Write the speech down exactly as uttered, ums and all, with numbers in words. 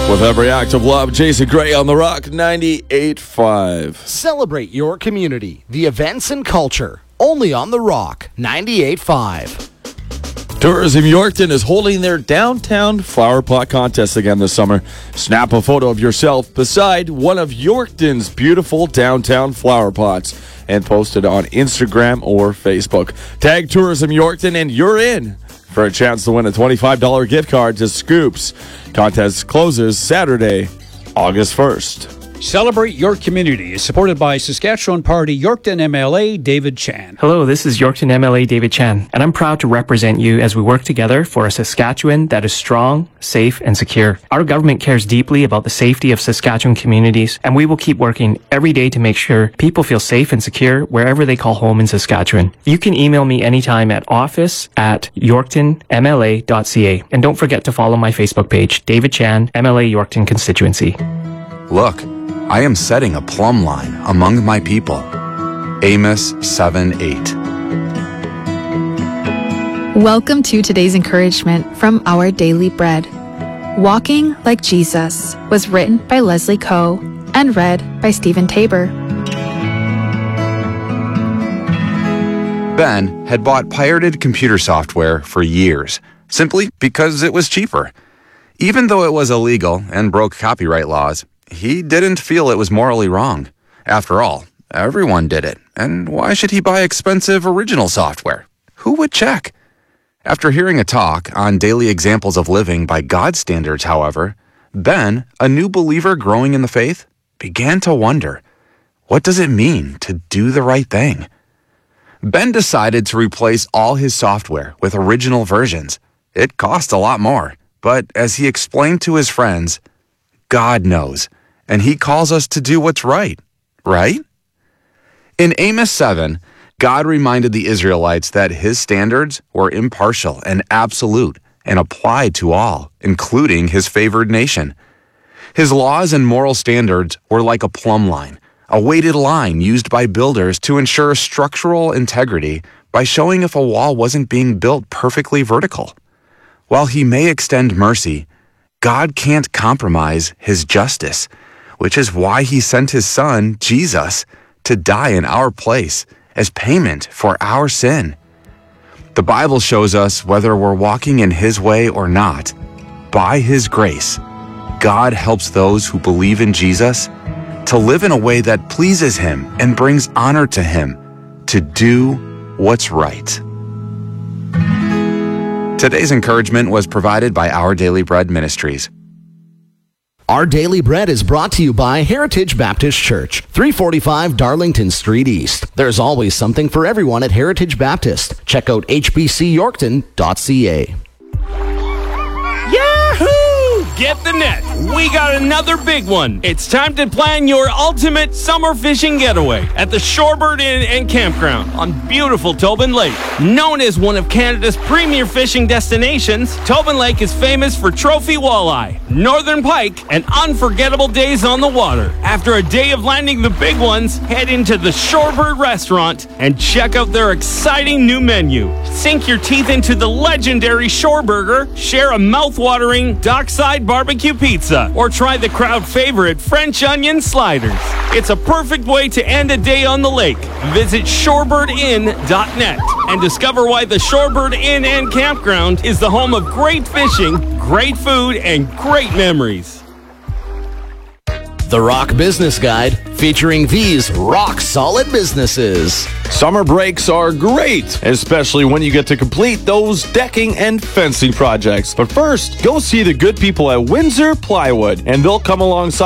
With every act of love, Jason Gray on The Rock ninety-eight point five. Celebrate your community, the events and culture, only on The Rock ninety-eight point five. Tourism Yorkton is holding their downtown flower pot contest again this summer. Snap a photo of yourself beside one of Yorkton's beautiful downtown flower pots and post it on Instagram or Facebook. Tag Tourism Yorkton and you're in for a chance to win a twenty-five dollars gift card to Scoops. Contest closes Saturday, August first. Celebrate Your Community is supported by Saskatchewan Party Yorkton M L A David Chan. Hello, this is Yorkton M L A David Chan, and I'm proud to represent you as we work together for a Saskatchewan that is strong, safe, and secure. Our government cares deeply about the safety of Saskatchewan communities, and we will keep working every day to make sure people feel safe and secure wherever they call home in Saskatchewan. You can email me anytime at office at yorkton m l a dot c a. And don't forget to follow my Facebook page, David Chan, M L A Yorkton Constituency. Look, I am setting a plumb line among my people. Amos seven eight. Welcome to today's encouragement from Our Daily Bread. Walking Like Jesus was written by Leslie Coe and read by Stephen Tabor. Ben had bought pirated computer software for years, simply because it was cheaper. Even though it was illegal and broke copyright laws, he didn't feel it was morally wrong. After all, everyone did it, and why should he buy expensive original software? Who would check? After hearing a talk on daily examples of living by God's standards, however, Ben, a new believer growing in the faith, began to wonder, what does it mean to do the right thing? Ben decided to replace all his software with original versions. It cost a lot more, but as he explained to his friends, God knows, and he calls us to do what's right, right? In Amos seven, God reminded the Israelites that his standards were impartial and absolute and applied to all, including his favored nation. His laws and moral standards were like a plumb line, a weighted line used by builders to ensure structural integrity by showing if a wall wasn't being built perfectly vertical. While he may extend mercy, God can't compromise his justice, which is why he sent his son, Jesus, to die in our place as payment for our sin. The Bible shows us whether we're walking in his way or not. By his grace, God helps those who believe in Jesus to live in a way that pleases him and brings honor to him, to do what's right. Today's encouragement was provided by Our Daily Bread Ministries. Our Daily Bread is brought to you by Heritage Baptist Church, three forty-five Darlington Street East. There's always something for everyone at Heritage Baptist. Check out h b c yorkton dot c a. Yahoo! Get the net. We got another big one. It's time to plan your ultimate summer fishing getaway at the Shorebird Inn and Campground on beautiful Tobin Lake. Known as one of Canada's premier fishing destinations, Tobin Lake is famous for trophy walleye, northern pike, and unforgettable days on the water. After a day of landing the big ones, head into the Shorebird restaurant and check out their exciting new menu. Sink your teeth into the legendary Shore Burger, share a mouth-watering dockside barbecue pizza, or try the crowd favorite French onion sliders. It's a perfect way to end a day on the lake. Visit shorebird inn dot net and discover why the Shorebird Inn and Campground is the home of great fishing, great food, and great memories. The Rock Business Guide, featuring these rock-solid businesses. Summer breaks are great, especially when you get to complete those decking and fencing projects. But first, go see the good people at Windsor Plywood, and they'll come alongside